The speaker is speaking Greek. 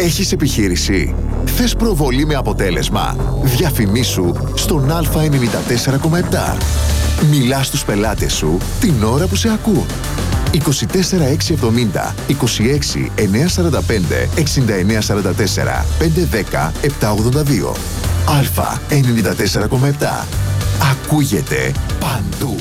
Έχεις επιχείρηση? Θες προβολή με αποτέλεσμα? Διαφημίσου στον Α94,7. Μιλάς στους πελάτες σου την ώρα που σε ακούν. 24670 26 945 6944 510 782. Α94,7. Ακούγεται παντού.